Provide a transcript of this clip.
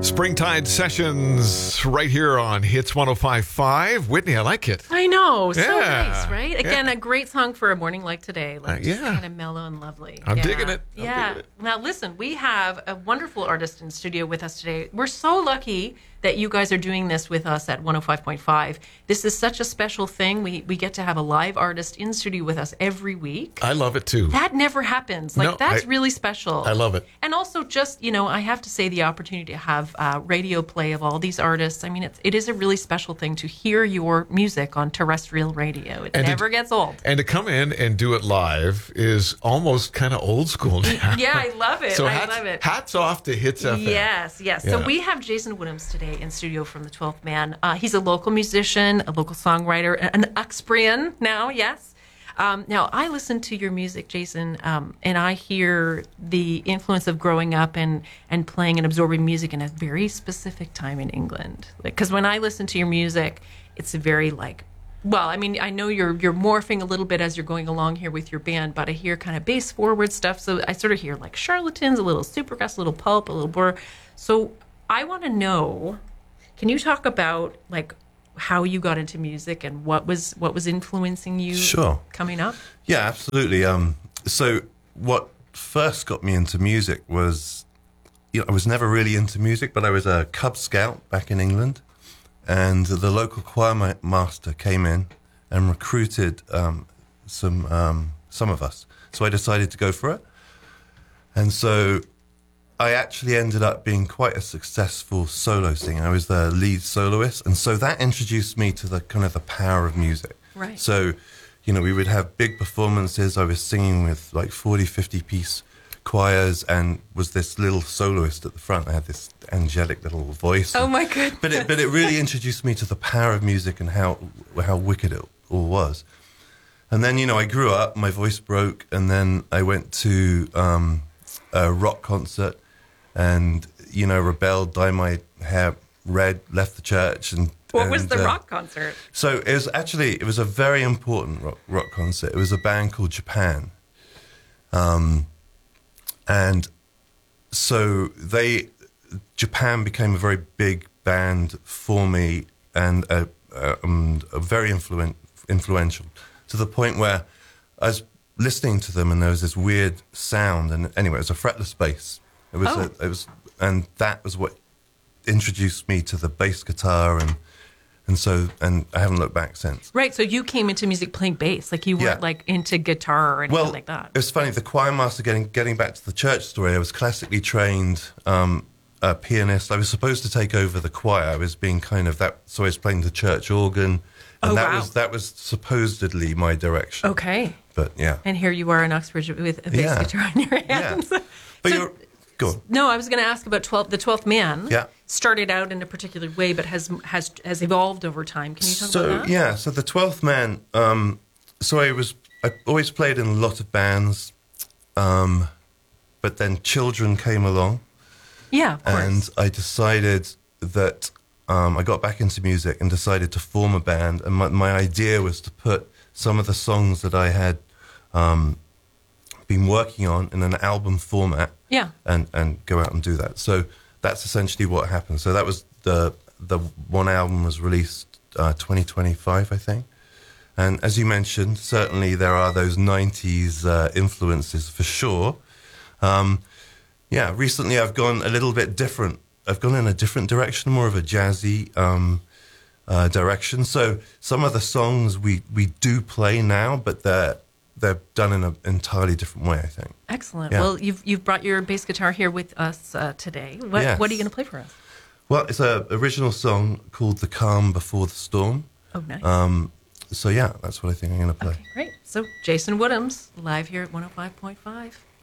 Springtide Sessions right here on Hits 105.5. Whitney, I like it. I know. So Yeah. nice, right? Again, Yeah. a great song for a morning like today. Like just yeah. kind of mellow and lovely. I'm digging it. I'm yeah. digging it. Now, listen, we have a wonderful artist in studio with us today. We're so lucky that you guys are doing this with us at 105.5. This is such a special thing. We get to have a live artist in studio with us every week. I love it too. That never happens. No, That's really special. I love it. And also just, I have to say the opportunity to have radio play of all these artists. I mean, it is a really special thing to hear your music on terrestrial radio. It never gets old. And to come in and do it live is almost kind of old school now. Yeah, I love it. So I love it. hats off to Hits FM. Yes. Yeah. So we have Jason Woodhams today in studio from the 12th Man. He's a local musician, a local songwriter, an Uxbarian now, yes. Now, I listen to your music, Jason, and I hear the influence of growing up and playing and absorbing music in a very specific time in England. Because when I listen to your music, it's a very I know you're morphing a little bit as you're going along here with your band, but I hear kind of bass forward stuff. So I sort of hear like Charlatans, a little Supergrass, a little Pulp, a little Blur. So I want to know, can you talk about how you got into music and what was influencing you Sure. coming up? Yeah, absolutely. So what first got me into music was, I was never really into music, but I was a Cub Scout back in England, and the local choir master came in and recruited some of us. So I decided to go for it, and so I actually ended up being quite a successful solo singer. I was the lead soloist, and so that introduced me to the kind of the power of music. Right. So, we would have big performances. I was singing with 40, 50-piece choirs and was this little soloist at the front. I had this angelic little voice. Oh, my goodness. But it really introduced me to the power of music and how wicked it all was. And then, I grew up, my voice broke, and then I went to a rock concert and, rebelled, dyed my hair red, left the church. What was the rock concert? So it was a very important rock concert. It was a band called Japan. And so Japan became a very big band for me and a very influential, to the point where I was listening to them and there was this weird sound, and anyway, it was a fretless bass. And that was what introduced me to the bass guitar, and I haven't looked back since. Right, so you came into music playing bass, you weren't into guitar or anything like that. It was funny, the choir master, getting back to the church story, I was classically trained a pianist. I was supposed to take over the choir. I was being kind of that, so I was playing the church organ, and that was supposedly my direction. Okay. But yeah. And here you are in Oxford with a bass guitar in your hands. Yeah. But go on. No, I was going to ask about the 12th Man. Yeah. Started out in a particular way, but has evolved over time. Can you talk about that? Yeah, so the 12th Man, I always played in a lot of bands, but then children came along. Yeah, of course. And I decided that I got back into music and decided to form a band. And my idea was to put some of the songs that I had been working on in an album format. Yeah. And go out and do that. So that's essentially what happened. So that was the one album was released 2025, I think. And as you mentioned, certainly there are those 90s influences for sure. Recently I've gone a little bit different. I've gone in a different direction, more of a jazzy direction. So some of the songs we do play now, but they're done in an entirely different way, I think. Excellent. Yeah. Well, you've brought your bass guitar here with us today. What Yes. are you going to play for us? Well, it's an original song called The Calm Before the Storm. Oh, nice. So that's what I think I'm going to play. Okay, great. So Jason Woodhams, live here at 105.5.